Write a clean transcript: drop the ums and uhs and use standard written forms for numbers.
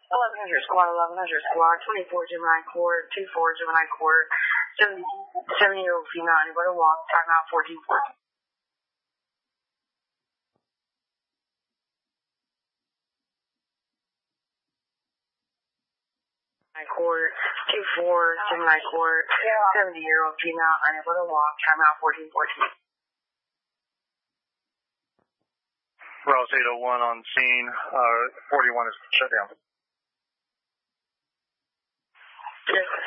1100 squad, 1100 squad, 24 Gemini Court, 24 Gemini Court, 70-year-old female, anybody walk, timeout 1414. Court, 24 Gemini Court, 70-year-old female, unable to walk, timeout 1414. Rouse 801 on scene, 41 is shut down. Yes.